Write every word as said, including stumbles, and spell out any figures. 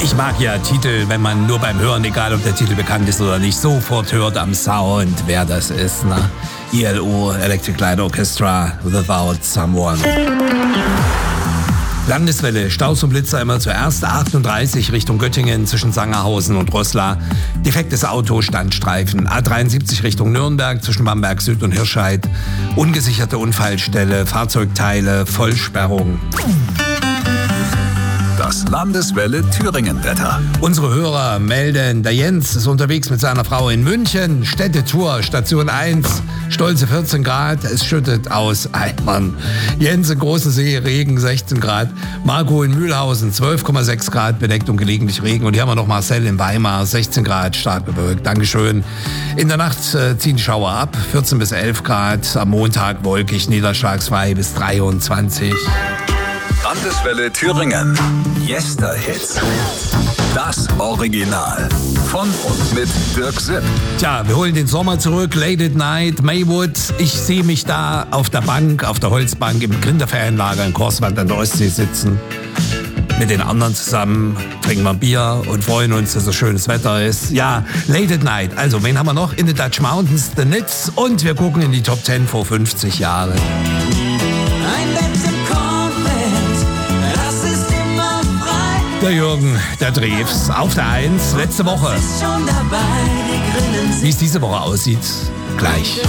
Ich mag ja Titel, wenn man nur beim Hören, egal ob der Titel bekannt ist oder nicht, sofort hört am Sound, wer das ist. Ne? I L O, Electric Light Orchestra, Without Someone. Landeswelle, Staus und Blitzer immer zuerst, achtunddreißig Richtung Göttingen zwischen Sangerhausen und Roßla. Defektes Auto, Standstreifen, A dreiundsiebzig Richtung Nürnberg zwischen Bamberg Süd und Hirscheid. Ungesicherte Unfallstelle, Fahrzeugteile, Vollsperrung. Das Landeswelle Thüringen-Wetter. Unsere Hörer melden, der Jens ist unterwegs mit seiner Frau in München. Städtetour, Station eins, stolze vierzehn Grad, es schüttet aus Eimern. Jens in Großen See, Regen sechzehn Grad. Marco in Mühlhausen, zwölf Komma sechs Grad, bedeckt und gelegentlich Regen. Und hier haben wir noch Marcel in Weimar, sechzehn Grad, stark bewölkt. Dankeschön. In der Nacht äh, ziehen die Schauer ab, vierzehn bis elf Grad. Am Montag wolkig, niederschlagsfrei bis dreiundzwanzig. Landeswelle Thüringen. Yesterhits. Das Original. Von und mit Dirk Sipp. Tja, wir holen den Sommer zurück. Late at Night, Maywood. Ich sehe mich da auf der Bank, auf der Holzbank im Grinderferienlager in Korswand an der Ostsee sitzen. Mit den anderen zusammen trinken wir Bier und freuen uns, dass so schönes Wetter ist. Ja, Late at Night. Also, wen haben wir noch? In the Dutch Mountains, The Nits. Und wir gucken in die Top zehn vor fünfzig Jahren. Ein Bett im Kornfeld, das ist immer frei. Der Jürgen, der Drews, auf der eins, letzte Woche. Ist schon dabei, die Grillen Wie es diese Woche aussieht, gleich.